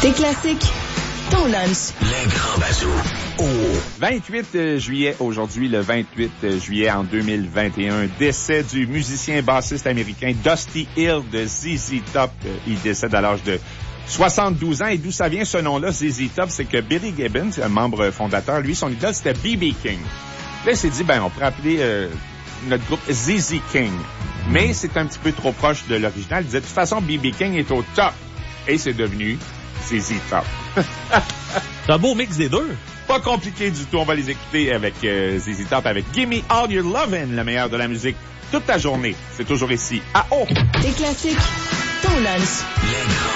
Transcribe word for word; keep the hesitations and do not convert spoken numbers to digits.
Tes classiques, ton lunch. Le Grand Bazou. Oh. vingt-huit juillet, aujourd'hui, le vingt-huit juillet en deux mille vingt et un, décès du musicien bassiste américain Dusty Hill de Z Z Top. Il décède à l'âge de soixante-douze ans. Et d'où ça vient ce nom-là, Z Z Top, c'est que Billy Gibbons, un membre fondateur, lui, son idole, c'était B B King. Là, il s'est dit, ben, on pourrait appeler euh, notre groupe Z Z King. Mais c'est un petit peu trop proche de l'original. Il disait, de toute façon, B B King est au top. Et c'est devenu Z Z Top. C'est un beau mix des deux. Pas compliqué du tout. On va les écouter avec euh, Z Z Top, avec Gimme All Your Lovin', le meilleur de la musique, toute la journée. C'est toujours ici, à O. Tes classiques, ton lunch. Le Grand